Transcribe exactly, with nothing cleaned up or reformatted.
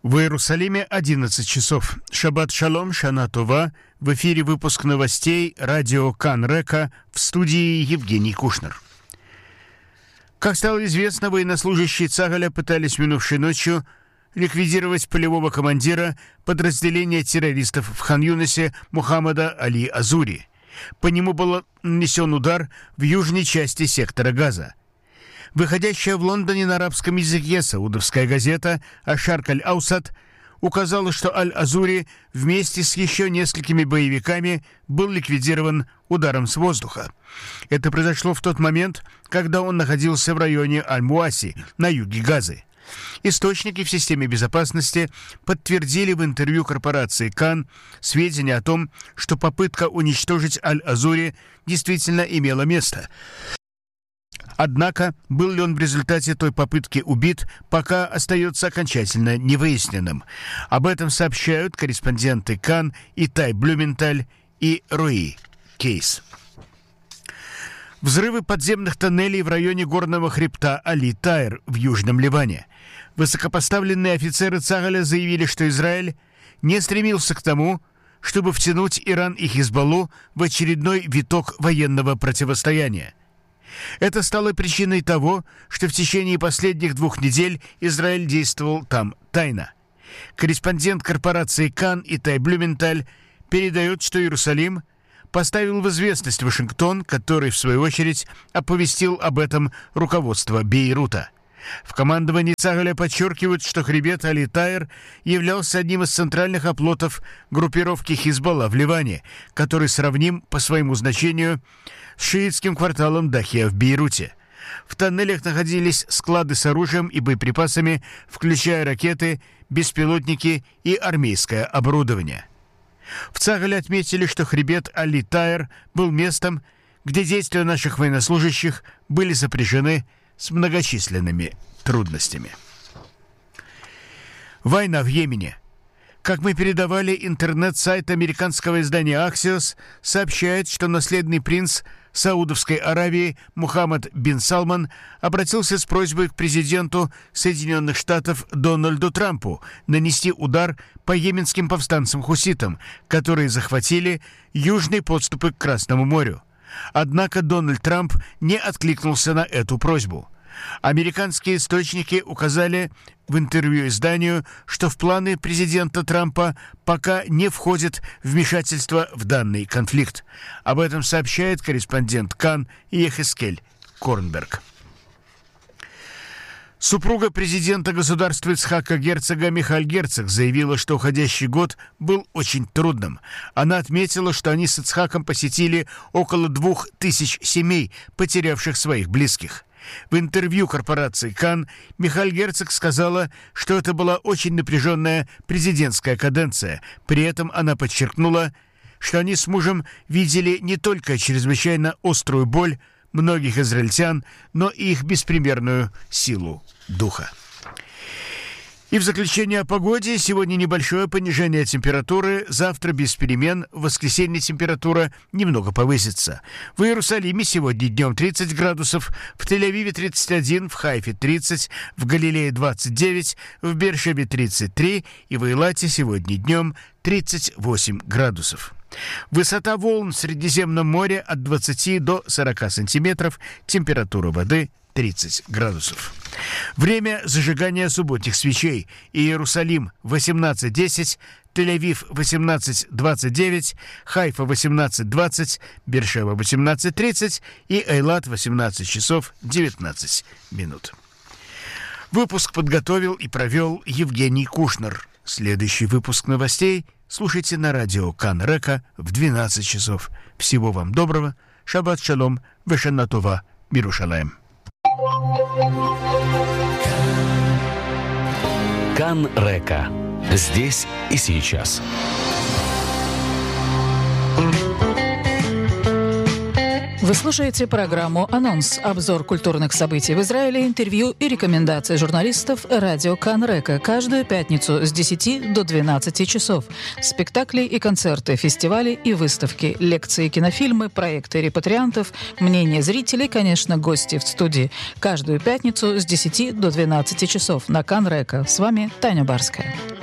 В Иерусалиме одиннадцать часов. Шаббат шалом, шана това. В эфире выпуск новостей радио Кан Река, в студии Евгений Кушнер. Как стало известно, военнослужащие Цагаля пытались минувшей ночью ликвидировать полевого командира подразделения террористов в Хан-Юнисе Мухаммада Али Азури. По нему был нанесен удар в южной части сектора Газа. Выходящая в Лондоне на арабском языке саудовская газета «Аш-Шарк Аль-Аусат» указала, что Аль-Азури вместе с еще несколькими боевиками был ликвидирован ударом с воздуха. Это произошло в тот момент, когда он находился в районе Аль-Муаси на юге Газы. Источники в системе безопасности подтвердили в интервью корпорации Кан сведения о том, что попытка уничтожить Аль-Азури действительно имела место. Однако, был ли он в результате той попытки убит, пока остается окончательно невыясненным. Об этом сообщают корреспонденты Кан Итай Блюменталь и Руи Кейс. Взрывы подземных тоннелей в районе горного хребта Али-Тайр в Южном Ливане. Высокопоставленные офицеры Цагаля заявили, что Израиль не стремился к тому, чтобы втянуть Иран и Хизбаллу в очередной виток военного противостояния. Это стало причиной того, что в течение последних двух недель Израиль действовал там тайно. Корреспондент корпорации Кан Итай Блюменталь передает, что Иерусалим поставил в известность Вашингтон, который, в свою очередь, оповестил об этом руководство Бейрута. В командовании Цагаля подчеркивают, что хребет Али-Тайр являлся одним из центральных оплотов группировки Хизбалла в Ливане, который сравним по своему значению с шиитским кварталом Дахия в Бейруте. В тоннелях находились склады с оружием и боеприпасами, включая ракеты, беспилотники и армейское оборудование. В Цагале отметили, что хребет Али-Тайр был местом, где действия наших военнослужащих были сопряжены с многочисленными трудностями. Война в Йемене. Как мы передавали, интернет-сайт американского издания «Аксиос» сообщает, что наследный принц Саудовской Аравии Мухаммад бин Салман обратился с просьбой к президенту Соединенных Штатов Дональду Трампу нанести удар по йеменским повстанцам-хуситам, которые захватили южные подступы к Красному морю. Однако Дональд Трамп не откликнулся на эту просьбу. Американские источники указали в интервью изданию, что в планы президента Трампа пока не входит вмешательство в данный конфликт. Об этом сообщает корреспондент Кан Ехескель Корнберг. Супруга президента государства Ицхака Герцога Михаль Герцог заявила, что уходящий год был очень трудным. Она отметила, что они с Ицхаком посетили около двух тысяч семей, потерявших своих близких. В интервью корпорации Кан Михаль Герцог сказала, что это была очень напряженная президентская каденция. При этом она подчеркнула, что они с мужем видели не только чрезвычайно острую боль многих израильтян, но и их беспримерную силу духа. И в заключение о погоде. Сегодня небольшое понижение температуры, завтра без перемен, в воскресенье температура немного повысится. В Иерусалиме сегодня днем тридцать градусов, в Тель-Авиве тридцать один, в Хайфе тридцать, в Галилее двадцать девять, в Беэр-Шеве тридцать три и в Эйлате сегодня днем тридцать восемь градусов. Высота волн в Средиземном море от двадцати до сорока сантиметров, температура воды тридцать градусов. Время зажигания субботних свечей. Иерусалим восемнадцать десять, Тель-Авив восемнадцать двадцать девять, Хайфа восемнадцать двадцать, Беэр-Шева восемнадцать тридцать и Эйлат восемнадцать часов девятнадцать минут. Выпуск подготовил и провел Евгений Кушнер. Следующий выпуск новостей слушайте на радио Кан Река в двенадцать часов. Всего вам доброго. Шаббат шалом. Вешана това. Мирушалаем. Кан Река. Здесь и сейчас. Вы слушаете программу «Анонс». Обзор культурных событий в Израиле, интервью и рекомендации журналистов радио Кан Река каждую пятницу с десяти до двенадцати часов. Спектакли и концерты, фестивали и выставки, лекции, кинофильмы, проекты репатриантов, мнения зрителей, конечно, гости в студии. Каждую пятницу с десяти до двенадцати часов на Кан Река. С вами Таня Барская.